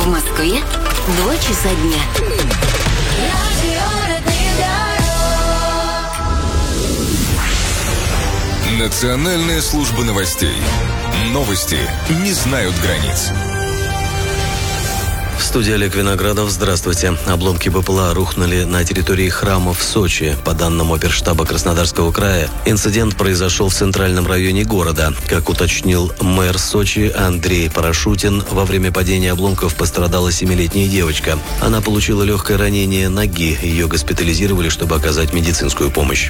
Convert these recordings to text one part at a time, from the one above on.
В Москве 2 часа дня. Национальная служба новостей. Новости не знают границ. В студии Олег Виноградов. Здравствуйте. Обломки БПЛА рухнули на территории храма в Сочи. По данным оперштаба Краснодарского края, инцидент произошел в центральном районе города. Как уточнил мэр Сочи Андрей Парашутин, во время падения обломков пострадала 7-летняя девочка. Она получила легкое ранение ноги. Ее госпитализировали, чтобы оказать медицинскую помощь.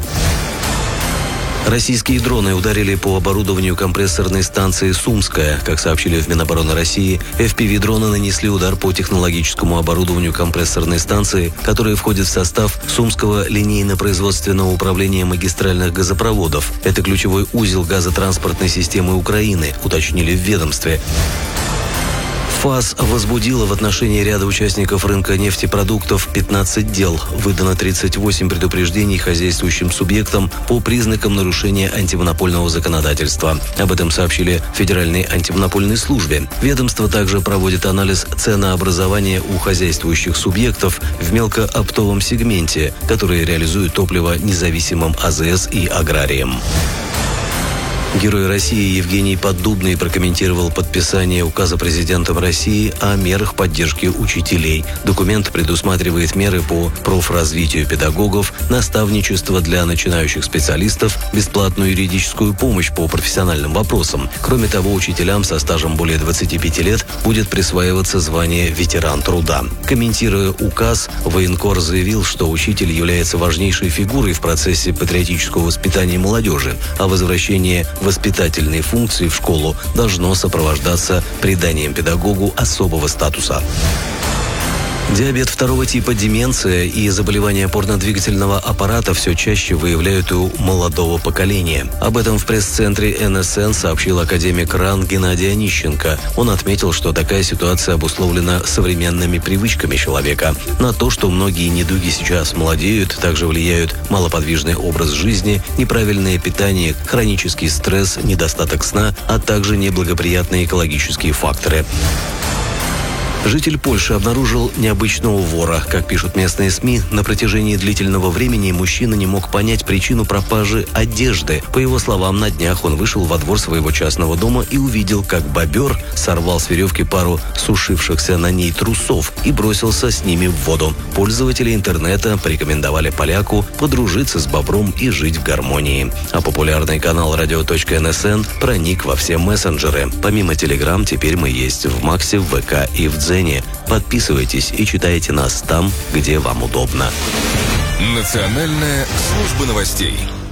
Российские дроны ударили по оборудованию компрессорной станции «Сумская». Как сообщили в Минобороны России, FPV-дроны нанесли удар по технологическому оборудованию компрессорной станции, которая входит в состав Сумского линейно-производственного управления магистральных газопроводов. Это ключевой узел газотранспортной системы Украины, уточнили в ведомстве. ФАС возбудила в отношении ряда участников рынка нефтепродуктов 15 дел. Выдано 38 предупреждений хозяйствующим субъектам по признакам нарушения антимонопольного законодательства. Об этом сообщили в Федеральной антимонопольной службе. Ведомство также проводит анализ ценообразования у хозяйствующих субъектов в мелкооптовом сегменте, которые реализуют топливо независимым АЗС и аграриям. Герой России Евгений Поддубный прокомментировал подписание указа президентом России о мерах поддержки учителей. Документ предусматривает меры по профразвитию педагогов, наставничество для начинающих специалистов, бесплатную юридическую помощь по профессиональным вопросам. Кроме того, учителям со стажем более 25 лет будет присваиваться звание ветеран труда. Комментируя указ, военкор заявил, что учитель является важнейшей фигурой в процессе патриотического воспитания молодежи, а возвращение воспитательные функции в школу должно сопровождаться приданием педагогу особого статуса. Диабет второго типа, деменция и заболевания опорно-двигательного аппарата все чаще выявляют у молодого поколения. Об этом в пресс-центре НСН сообщил академик РАН Геннадий Онищенко. Он отметил, что такая ситуация обусловлена современными привычками человека. На то, что многие недуги сейчас молодеют, также влияют малоподвижный образ жизни, неправильное питание, хронический стресс, недостаток сна, а также неблагоприятные экологические факторы. Житель Польши обнаружил необычного вора. Как пишут местные СМИ, на протяжении длительного времени мужчина не мог понять причину пропажи одежды. По его словам, на днях он вышел во двор своего частного дома и увидел, как бобер сорвал с веревки пару сушившихся на ней трусов и бросился с ними в воду. Пользователи интернета порекомендовали поляку подружиться с бобром и жить в гармонии. А популярный канал radio.nsn проник во все мессенджеры. Помимо Telegram, теперь мы есть в Максе, в ВК и в Дзене. Подписывайтесь и читайте нас там, где вам удобно. Национальная служба новостей.